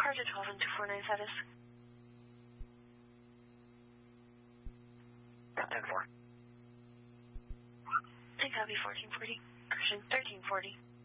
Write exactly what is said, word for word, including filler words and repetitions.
Charger twelve and two four nine status. ten four. I copy fourteen forty. Correction, thirteen forty.